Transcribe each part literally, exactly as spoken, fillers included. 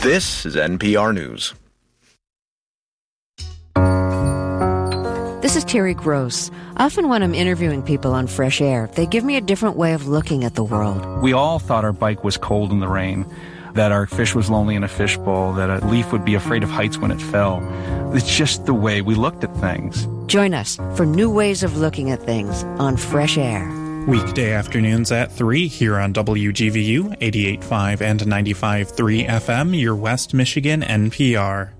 This is N P R News. This is Terry Gross. Often when I'm interviewing people on Fresh Air, they give me a different way of looking at the world. We all thought our bike was cold in the rain, that our fish was lonely in a fishbowl, that a leaf would be afraid of heights when it fell. It's just the way we looked at things. Join us for new ways of looking at things on Fresh Air. Weekday afternoons at three here on W G V U, eighty-eight point five and ninety-five point three F M, your West Michigan N P R.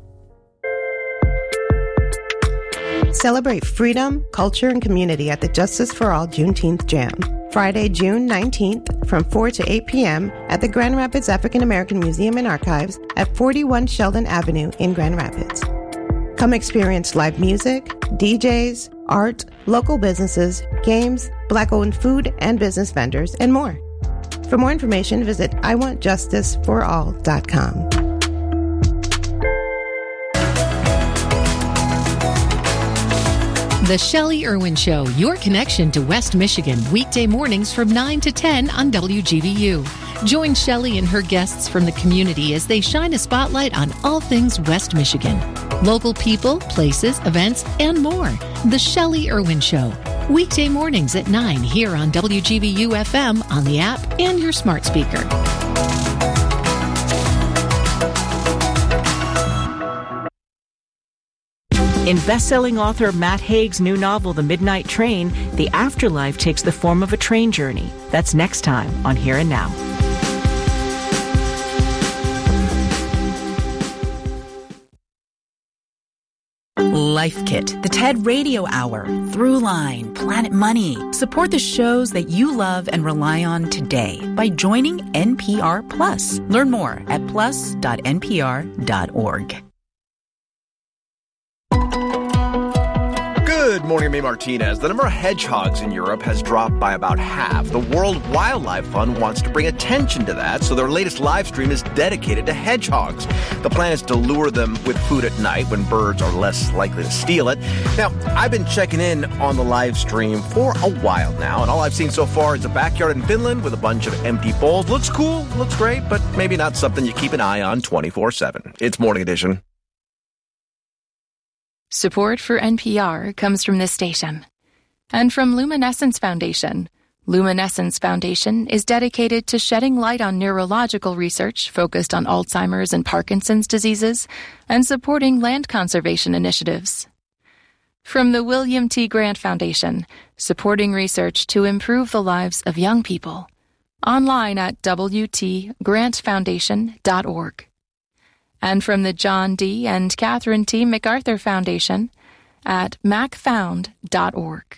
Celebrate freedom, culture, and community at the Justice for All Juneteenth Jam. Friday, June nineteenth from four to eight p.m. at the Grand Rapids African American Museum and Archives at forty-one Sheldon Avenue in Grand Rapids. Come experience live music, D Js, art, local businesses, games, Black-owned food and business vendors, and more. For more information, visit I want justice for all dot com. The Shelley Irwin Show, your connection to West Michigan, weekday mornings from nine to ten on W G V U. Join Shelley and her guests from the community as they shine a spotlight on all things West Michigan. Local people, places, events, and more. The Shelley Irwin Show, weekday mornings at nine here on W G V U F M, on the app, and your smart speaker. In best-selling author Matt Haig's new novel, The Midnight Train, the afterlife takes the form of a train journey. That's next time on Here and Now. Life Kit, the TED Radio Hour, Throughline, Planet Money. Support the shows that you love and rely on today by joining N P R Plus. Learn more at plus dot n p r dot org. Good morning, I'm May Martinez. The number of hedgehogs in Europe has dropped by about half. The World Wildlife Fund wants to bring attention to that, so their latest live stream is dedicated to hedgehogs. The plan is to lure them with food at night when birds are less likely to steal it. Now, I've been checking in on the live stream for a while now, and all I've seen so far is a backyard in Finland with a bunch of empty bowls. Looks cool, looks great, but maybe not something you keep an eye on twenty-four seven. It's Morning Edition. Support for N P R comes from this station and from Luminescence Foundation. Luminescence Foundation is dedicated to shedding light on neurological research focused on Alzheimer's and Parkinson's diseases and supporting land conservation initiatives. From the William T. Grant Foundation, supporting research to improve the lives of young people. Online at w t grant foundation dot org. And from the John D. and Catherine T. MacArthur Foundation at mac found dot org.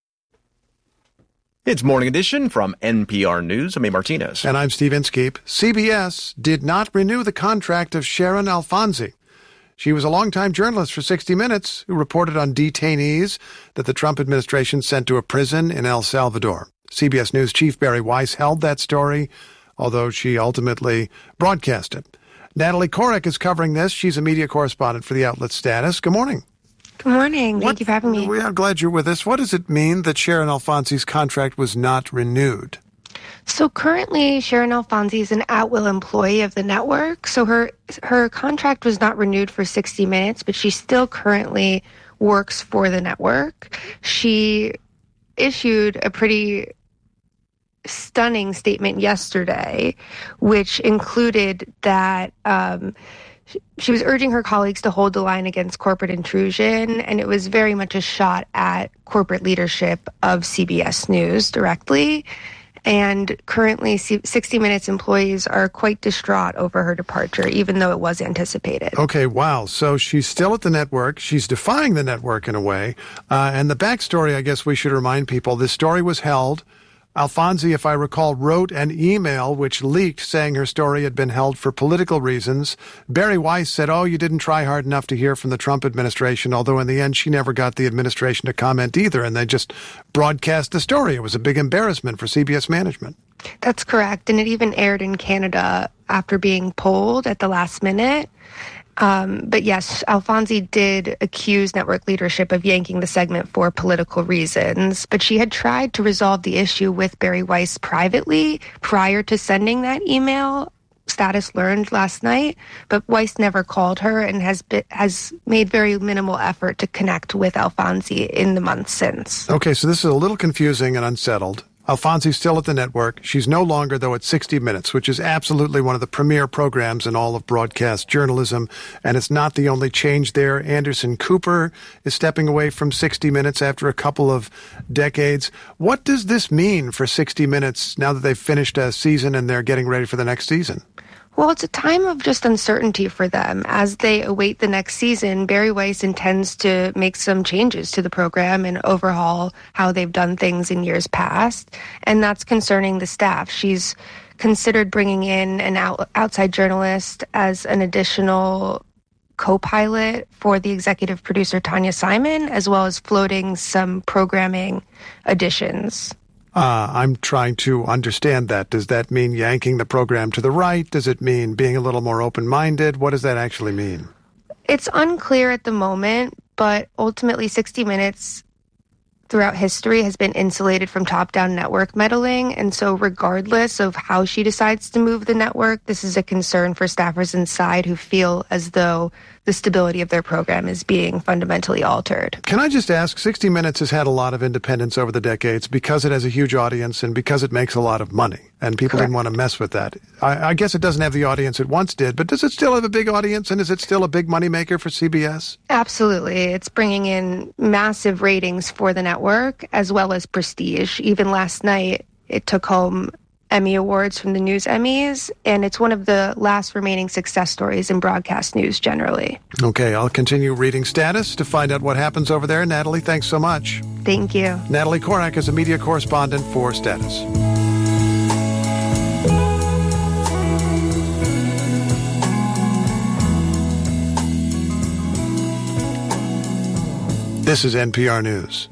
It's Morning Edition from N P R News. I'm May Martinez. And I'm Steve Inskeep. C B S did not renew the contract of Sharon Alfonsi. She was a longtime journalist for sixty minutes who reported on detainees that the Trump administration sent to a prison in El Salvador. C B S News chief Barry Weiss held that story, although she ultimately broadcast it. Natalie Korek is covering this. She's a media correspondent for the outlet Status. Good morning. Good morning. Thank what, you for having me. We are glad you're with us. What does it mean that Sharon Alfonsi's contract was not renewed? So currently, Sharon Alfonsi is an at-will employee of the network. So her her contract was not renewed for sixty minutes, but she still currently works for the network. She issued a pretty stunning statement yesterday, which included that um, she was urging her colleagues to hold the line against corporate intrusion, and it was very much a shot at corporate leadership of C B S News directly. And currently, sixty minutes employees are quite distraught over her departure, even though it was anticipated. Okay, wow. So she's still at the network. She's defying the network in a way. Uh, and the backstory, I guess we should remind people, this story was held. Alfonsi, if I recall, wrote an email which leaked saying her story had been held for political reasons. Barry Weiss said, oh, you didn't try hard enough to hear from the Trump administration, although in the end she never got the administration to comment either, and they just broadcast the story. It was a big embarrassment for C B S management. That's correct, and it even aired in Canada after being pulled at the last minute. Um, but yes, Alfonsi did accuse network leadership of yanking the segment for political reasons, but she had tried to resolve the issue with Barry Weiss privately prior to sending that email status learned last night, but Weiss never called her and has been, has made very minimal effort to connect with Alfonsi in the months since. Okay, so this is a little confusing and unsettled. Alfonsi's still at the network. She's no longer, though, at sixty minutes, which is absolutely one of the premier programs in all of broadcast journalism. And it's not the only change there. Anderson Cooper is stepping away from sixty minutes after a couple of decades. What does this mean for sixty minutes now that they've finished a season and they're getting ready for the next season? Well, it's a time of just uncertainty for them. As they await the next season, Bari Weiss intends to make some changes to the program and overhaul how they've done things in years past, and that's concerning the staff. She's considered bringing in an out- outside journalist as an additional co-pilot for the executive producer, Tanya Simon, as well as floating some programming additions. Uh, I'm trying to understand that. Does that mean yanking the program to the right? Does it mean being a little more open-minded? What does that actually mean? It's unclear at the moment, but ultimately sixty minutes throughout history has been insulated from top-down network meddling, and so regardless of how she decides to move the network, this is a concern for staffers inside who feel as though the stability of their program is being fundamentally altered. Can I just ask, sixty minutes has had a lot of independence over the decades because it has a huge audience and because it makes a lot of money, and people Correct. didn't want to mess with that. I, I guess it doesn't have the audience it once did, but does it still have a big audience, and is it still a big moneymaker for C B S? Absolutely. It's bringing in massive ratings for the network as well as prestige. Even last night, it took home Emmy Awards from the News Emmys, and it's one of the last remaining success stories in broadcast news generally. Okay, I'll continue reading status to find out what happens over there. Natalie, thanks so much. Thank you. Natalie Korak is a media correspondent for Status. This is N P R News.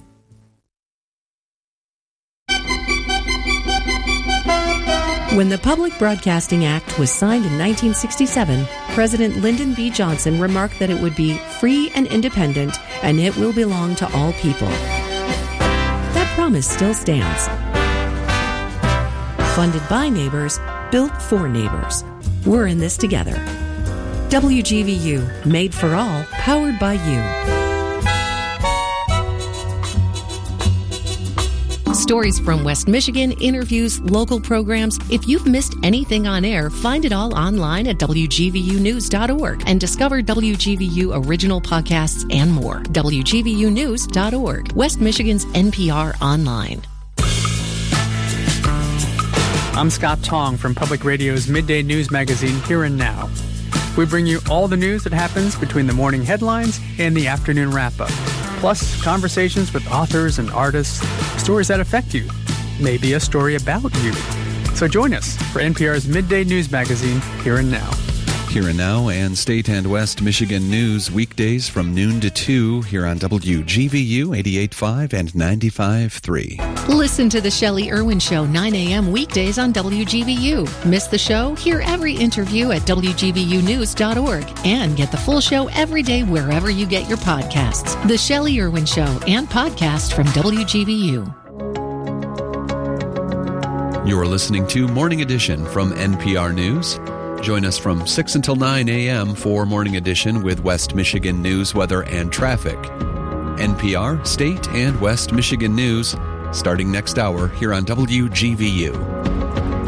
When the Public Broadcasting Act was signed in nineteen sixty-seven, President Lyndon B. Johnson remarked that it would be free and independent, and it will belong to all people. That promise still stands. Funded by neighbors, built for neighbors. We're in this together. W G V U, made for all, powered by you. Stories from West Michigan, interviews, local programs. If you've missed anything on air, find it all online at W G V U news dot org and discover W G V U original podcasts and more. W G V U news dot org, West Michigan's N P R Online. I'm Scott Tong from Public Radio's Midday News Magazine, Here and Now. We bring you all the news that happens between the morning headlines and the afternoon wrap-up. Plus, conversations with authors and artists, stories that affect you, maybe a story about you. So join us for N P R's Midday News Magazine, Here and Now. Here and Now and State and West Michigan news weekdays from noon to two here on W G V U eighty-eight point five and ninety-five point three. Listen to the Shelley Irwin Show, nine a.m. weekdays on W G V U. Miss the show? Hear every interview at W G V U news dot org and get the full show every day wherever you get your podcasts. The Shelley Irwin Show and podcast from W G V U. You're listening to Morning Edition from N P R News. Join us from six until nine a.m. for Morning Edition with West Michigan news, weather, and traffic. N P R, State, and West Michigan news, starting next hour here on W G V U.